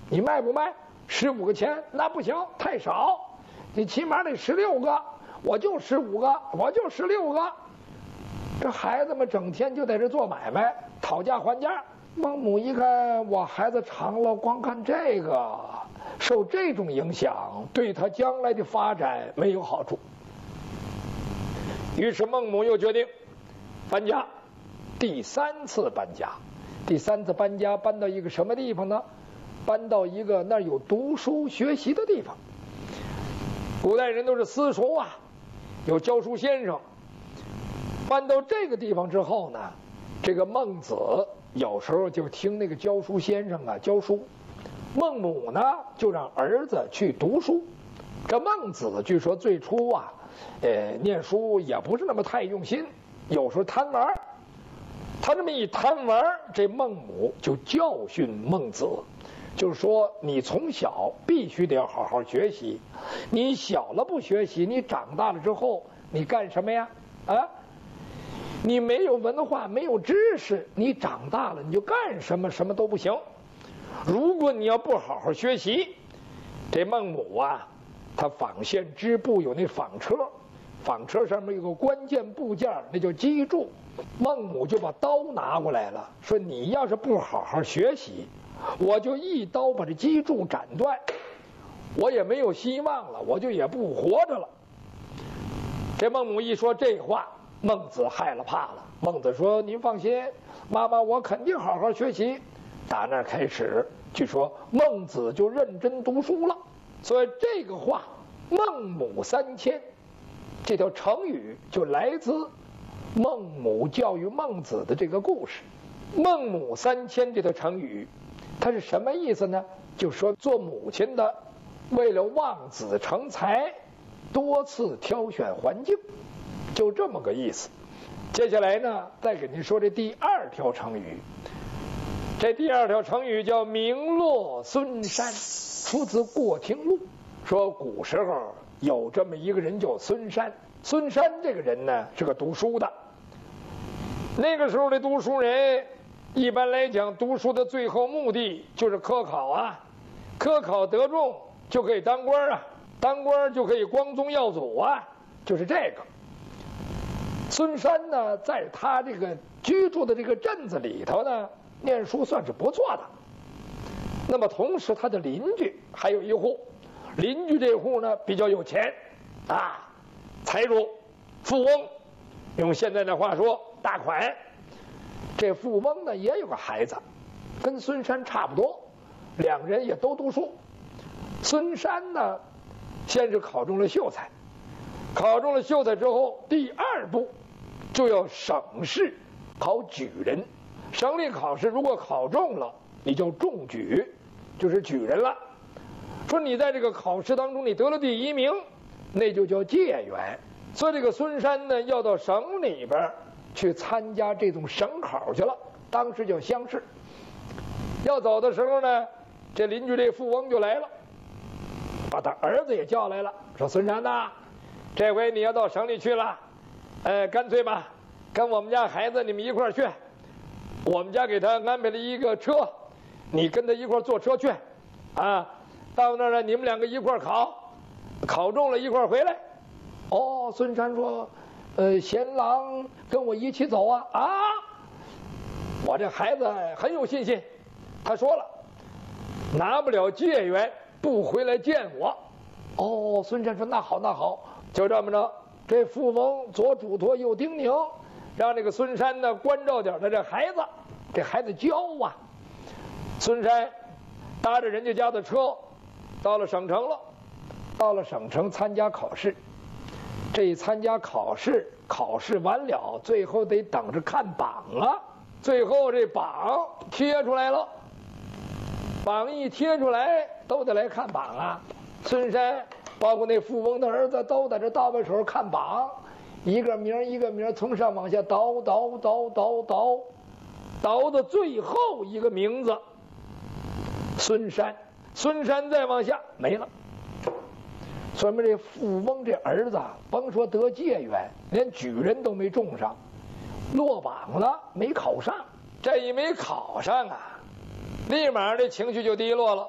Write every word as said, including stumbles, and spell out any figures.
你卖不卖？十五个钱？那不行，太少，你起码得十六个。我就十五个，我就十六个。这孩子们整天就在这做买卖，讨价还价。孟母一看，我孩子长了，光看这个，受这种影响，对他将来的发展没有好处。于是孟母又决定搬家，第三次搬家。第三次搬家搬到一个什么地方呢？搬到一个那儿有读书学习的地方。古代人都是私塾啊，有教书先生。搬到这个地方之后呢，这个孟子有时候就听那个教书先生啊教书，孟母呢就让儿子去读书。这孟子据说最初啊，呃，念书也不是那么太用心，有时候贪玩。他这么一贪玩，这孟母就教训孟子，就是说你从小必须得要好好学习，你小了不学习，你长大了之后你干什么呀？啊？你没有文化，没有知识，你长大了你就干什么什么都不行。如果你要不好好学习，这孟母啊，他纺线织布有那纺车，纺车上面有个关键部件，那叫机杼。孟母就把刀拿过来了，说你要是不好好学习，我就一刀把这机杼斩断，我也没有希望了，我就也不活着了。这孟母一说这话，孟子害了怕了。孟子说：“您放心，妈妈，我肯定好好学习。”打那儿开始，据说孟子就认真读书了。所以这个话“孟母三迁”这条成语就来自孟母教育孟子的这个故事。孟母三迁这条成语，它是什么意思呢？就说做母亲的为了望子成才，多次挑选环境，就这么个意思。接下来呢，再给您说这第二条成语。这第二条成语叫名落孙山，出自《过庭录》，说古时候有这么一个人叫孙山。孙山这个人呢是个读书的。那个时候的读书人，一般来讲，读书的最后目的就是科考啊，科考得中就可以当官啊，当官就可以光宗耀祖啊，就是这个。孙山呢，在他这个居住的这个镇子里头呢，念书算是不错的。那么同时，他的邻居还有一户，邻居这户呢比较有钱啊，财主、富翁，用现在的话说，大款。这富翁呢也有个孩子，跟孙山差不多，两人也都读书。孙山呢，先是考中了秀才，考中了秀才之后，第二步就要省试考举人。省里考试如果考中了，你就中举，就是举人了。说你在这个考试当中你得了第一名，那就叫解元。所以这个孙山呢，要到省里边去参加这种省考去了，当时叫乡试。要走的时候呢，这邻居这富翁就来了，把他儿子也叫来了，说孙山呐，这回你要到省里去了，呃，干脆吧，跟我们家孩子你们一块儿去，我们家给他安排了一个车，你跟他一块儿坐车去，啊，到那儿呢，你们两个一块儿考，考中了一块儿回来。哦，孙山说，呃，贤郎跟我一起走啊啊！我这孩子很有信心，他说了，拿不了解元不回来见我。哦，孙山说那好那好，就这么着。这富翁左嘱托右叮咛，让这个孙山呢关照点的这孩子，这孩子教啊。孙山搭着人家家的车，到了省城了，到了省城参加考试。这一参加考试，考试完了，最后得等着看榜啊。最后这榜贴出来了，榜一贴出来，都得来看榜啊。孙山包括那富翁的儿子都在这倒背手看榜，一个名一个名从上往下倒倒倒倒倒，倒到最后一个名字孙山，孙山再往下没了。说明这富翁这儿子甭说得解元，连举人都没中上，落榜了，没考上。这一没考上啊，立马这情绪就低落了。